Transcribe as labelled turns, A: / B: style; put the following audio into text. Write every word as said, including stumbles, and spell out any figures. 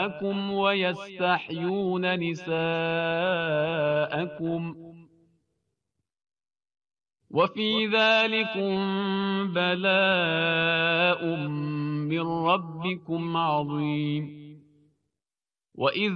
A: نساءكم ويستحيون نساءكم وفي ذلكم بلاء من ربكم عظيم. وإذ